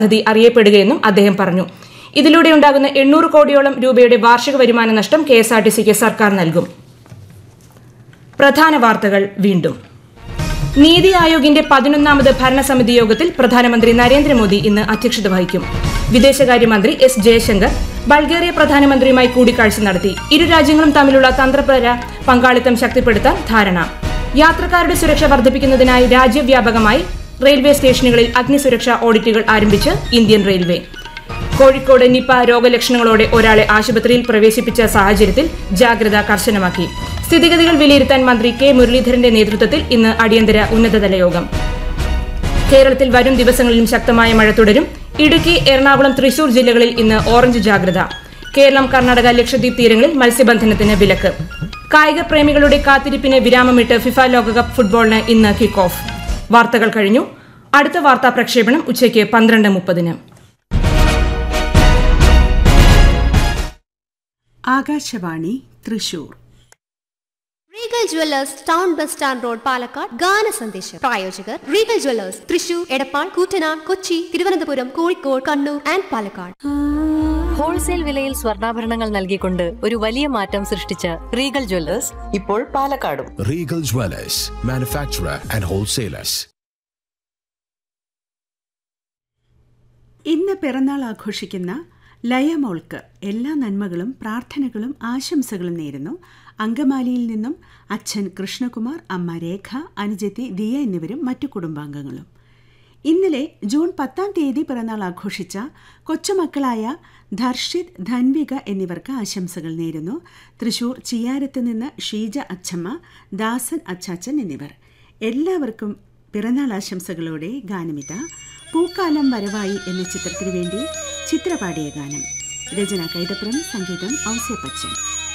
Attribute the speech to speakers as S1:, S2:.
S1: പദ്ധതി അറിയപ്പെടുകയെന്നും അദ്ദേഹം പറഞ്ഞു. ഇതിലൂടെ ഉണ്ടാകുന്ന 800 കോടിയോളം രൂപയുടെ വാർഷിക വരുമാന നഷ്ടം KSRTCക്ക് സർക്കാർ നൽകും. പ്രധാന വാർത്തകൾ വീണ്ടും. നീതി ആയോഗിന്റെ 11ാമത് ഭരണസമിതി യോഗത്തിൽ പ്രധാനമന്ത്രി നരേന്ദ്രമോദി ഇന്ന് അധ്യക്ഷത വഹിക്കും. വിദേശകാര്യമന്ത്രി S. ജയശങ്കർ ബൾഗേറിയ പ്രധാനമന്ത്രിയുമായി കൂടിക്കാഴ്ച നടത്തി. ഇരു രാജ്യങ്ങളും തമ്മിലുള്ള തന്ത്രപര പങ്കാളിത്തം ശക്തിപ്പെടുത്താൻ ധാരണ. യാത്രക്കാരുടെ സുരക്ഷ വർദ്ധിപ്പിക്കുന്നതിനായി രാജ്യവ്യാപകമായി റെയിൽവേ സ്റ്റേഷനുകളിൽ അഗ്നിസുരക്ഷാ ഓഡിറ്റുകൾ ആരംഭിച്ച് ഇന്ത്യൻ റെയിൽവേ. കോഴിക്കോട് നിപ രോഗലക്ഷണങ്ങളോടെ ഒരാളെ ആശുപത്രിയിൽ പ്രവേശിപ്പിച്ച സാഹചര്യത്തിൽ ജാഗ്രത കർശനമാക്കി. സ്ഥിതിഗതികൾ വിലയിരുത്താൻ മന്ത്രി K. മുരളീധരന്റെ നേതൃത്വത്തിൽ ഇന്ന് അടിയന്തര ഉന്നതതല യോഗം. കേരളത്തിൽ വരും ദിവസങ്ങളിലും ശക്തമായ മഴ തുടരും. ഇടുക്കി, എറണാകുളം, തൃശൂർ ജില്ലകളിൽ ഇന്ന് ഓറഞ്ച് ജാഗ്രത. കേരളം, കർണാടക, ലക്ഷദ്വീപ് തീരങ്ങളിൽ മത്സ്യബന്ധനത്തിന് വിലക്ക്. കായിക പ്രേമികളുടെ കാത്തിരിപ്പിന് വിരാമമിട്ട് ഫിഫ ലോകകപ്പ് ഫുട്ബോളിന് ഇന്ന് കിക്ക് ഓഫ്. വാർത്തകൾ കഴിഞ്ഞു. അടുത്ത വാർത്താ പ്രക്ഷേപണം ഉച്ചയ്ക്ക് 12:30.
S2: Akashvani Thrissur.
S3: Regal jewellers town bus stand road Palakkad ഗാന സന്ദേശം. പ്രായോജകർ Regal jewellers Thrissur, Edappal, Koottanad, Kochi, Thiruvananthapuram, Kozhikode, Kannur and Palakkad.
S4: Wholesale വിലയിൽ സ്വർണ്ണാഭരണങ്ങൾ നൽകിക്കൊണ്ട് ഒരു വലിയ മാറ്റം സൃഷ്ടിച്ച റീഗൽ ജുവല്ലേഴ്സ് ഇപ്പോൾ പാലക്കാടും.
S5: Regal jewellers, manufacturer and wholesalers.
S2: ഇന്ന് പിറന്നാൾ ആഘോഷിക്കുന്ന ലയമോൾക്ക് എല്ലാ നന്മകളും പ്രാർത്ഥനകളും ആശംസകളും നേരുന്നു. അങ്കമാലിയിൽ നിന്നും അച്ഛൻ കൃഷ്ണകുമാർ, അമ്മ രേഖ, അനുജത്തി ദിയ എന്നിവരും മറ്റു കുടുംബാംഗങ്ങളും. ഇന്നലെ ജൂൺ 10 പിറന്നാൾ ആഘോഷിച്ച കൊച്ചുമക്കളായ ധർഷിത്, ധൻവിക എന്നിവർക്ക് ആശംസകൾ നേരുന്നു. തൃശൂർ ചിയാരത്ത് നിന്ന് ഷീജ അച്ഛമ്മ, ദാസൻ അച്ചാച്ചൻ എന്നിവർ. എല്ലാവർക്കും പിറന്നാൾ ആശംസകളോടെ ഗാനമിത. പൂക്കാലം വരവായി എന്ന ചിത്രത്തിനു വേണ്ടി ചിത്രപാടിയ ഗാനം. രചന കൈതപ്രം, സംഗീതം ഔസേപ്പച്ചൻ.